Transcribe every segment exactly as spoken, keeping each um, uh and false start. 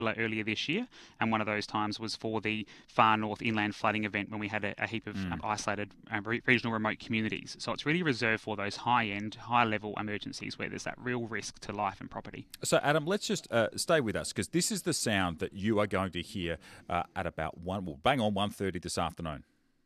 earlier this year, and one of those times was for the far north inland flooding event when we had a, a heap of Mm. um, isolated um, re- regional remote communities. So it's really reserved for those high-end, high-level emergencies where there's that real risk to life and property. So, Adam, let's just uh, stay with us because this is the sound that you are going to hear uh, at about one, well, bang on one thirty this afternoon.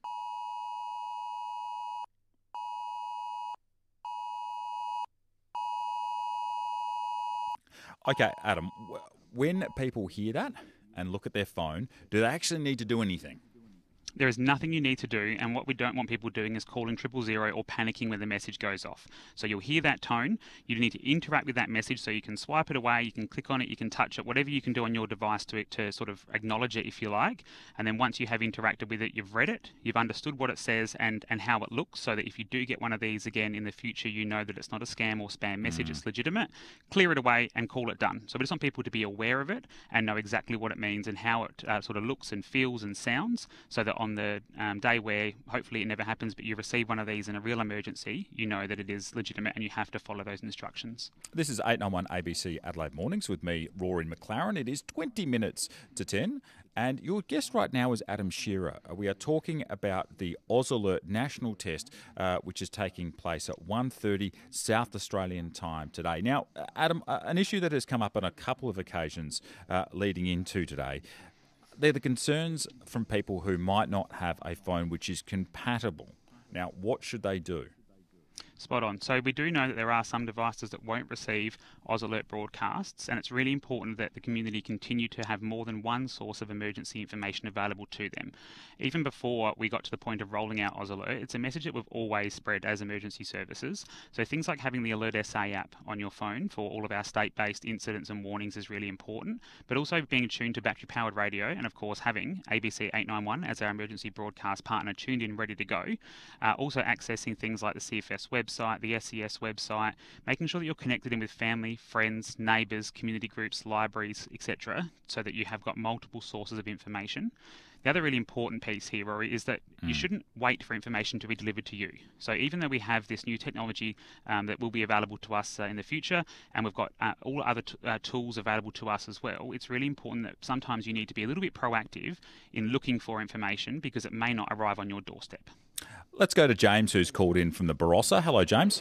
Okay, Adam, w- when people hear that and look at their phone, do they actually need to do anything? There is nothing you need to do, and what we don't want people doing is calling triple zero or panicking when the message goes off. So you'll hear that tone. You need to interact with that message, so you can swipe it away, you can click on it, you can touch it, whatever you can do on your device to to sort of acknowledge it if you like. And then once you have interacted with it, you've read it, you've understood what it says and and how it looks, so that if you do get one of these again in the future, you know that it's not a scam or spam message, Mm. it's legitimate. Clear it away and call it done. So we just want people to be aware of it and know exactly what it means and how it uh, sort of looks and feels and sounds, so that on the um, day where hopefully it never happens, but you receive one of these in a real emergency, you know that it is legitimate and you have to follow those instructions. This is eight ninety-one A B C Adelaide Mornings with me, Rory McLaren. It is twenty minutes to ten, and your guest right now is Adam Shearer. We are talking about the Oz Alert National Test, uh, which is taking place at one thirty South Australian time today. Now, Adam, uh, an issue that has come up on a couple of occasions uh, leading into today, they're the concerns from people who might not have a phone which is compatible. Now, what should they do? Spot on. So we do know that there are some devices that won't receive Oz Alert broadcasts, and it's really important that the community continue to have more than one source of emergency information available to them. Even before we got to the point of rolling out Oz Alert, it's a message that we've always spread as emergency services. So things like having the Alert S A app on your phone for all of our state-based incidents and warnings is really important, but also being tuned to battery-powered radio, and of course having A B C eight ninety-one as our emergency broadcast partner tuned in, ready to go. Uh, also accessing things like the C F S website, the S E S website, making sure that you're connected in with family, friends, neighbours, community groups, libraries, et cetera, so that you have got multiple sources of information. The other really important piece here, Rory, is that mm. you shouldn't wait for information to be delivered to you. So even though we have this new technology um, that will be available to us uh, in the future, and we've got uh, all other t- uh, tools available to us as well, it's really important that sometimes you need to be a little bit proactive in looking for information because it may not arrive on your doorstep. Let's go to James, who's called in from the Barossa. Hello, James.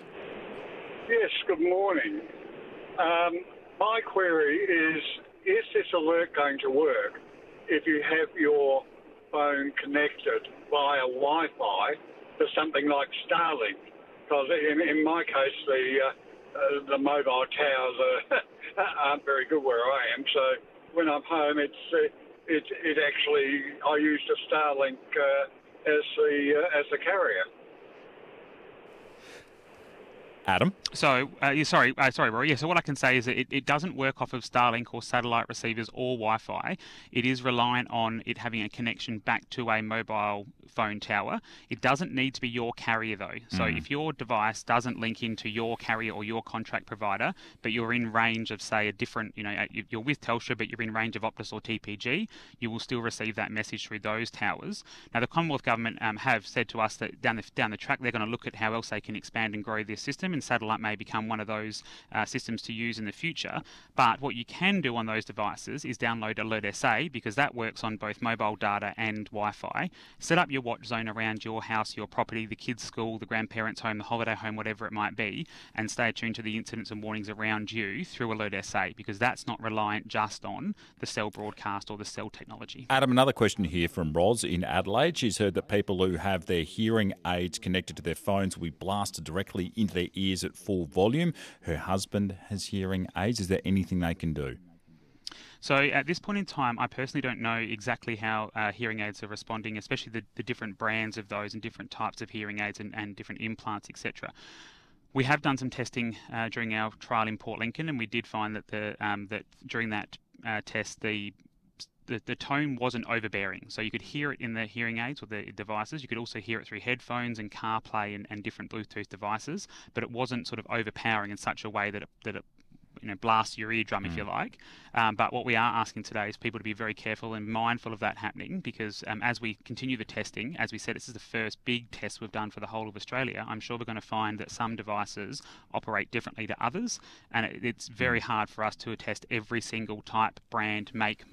Yes, good morning. Um, my query is, is this alert going to work if you have your phone connected via Wi-Fi to something like Starlink? Because in, in my case, the uh, uh, the mobile towers are, aren't very good where I am. So when I'm home, it's uh, it it actually I use the Starlink uh, as the uh, as the carrier. Adam? So, uh, yeah, sorry, uh, sorry, Rory. Yeah, so what I can say is that it, it doesn't work off of Starlink or satellite receivers or Wi-Fi. It is reliant on it having a connection back to a mobile phone tower. It doesn't need to be your carrier, though. So Mm. if your device doesn't link into your carrier or your contract provider, but you're in range of, say, a different, you know, you're with Telstra, but you're in range of Optus or T P G, you will still receive that message through those towers. Now, the Commonwealth Government um, have said to us that down the, down the track, they're going to look at how else they can expand and grow this system, and satellite may become one of those uh, systems to use in the future. But what you can do on those devices is download Alert S A, because that works on both mobile data and Wi-Fi. Set up your watch zone around your house, your property, the kids' school, the grandparents' home, the holiday home, whatever it might be, and stay attuned to the incidents and warnings around you through Alert S A, because that's not reliant just on the cell broadcast or the cell technology. Adam, another question here from Roz in Adelaide. She's heard that people who have their hearing aids connected to their phones will be blasted directly into their ears at full volume. Her husband has hearing aids. Is there anything they can do? So at this point in time, I personally don't know exactly how uh, hearing aids are responding, especially the, the different brands of those and different types of hearing aids and, and different implants, et cetera. We have done some testing uh, during our trial in Port Lincoln, and we did find that the um, that during that uh, test, the The, the tone wasn't overbearing. So you could hear it in the hearing aids or the devices. You could also hear it through headphones and CarPlay and, and different Bluetooth devices, but it wasn't sort of overpowering in such a way that it, that it you know, blast your eardrum, mm. if you like. Um, but what we are asking today is people to be very careful and mindful of that happening, because um, as we continue the testing, as we said, this is the first big test we've done for the whole of Australia. I'm sure we're going to find that some devices operate differently to others, and it, it's very hard for us to test every single type, brand, make,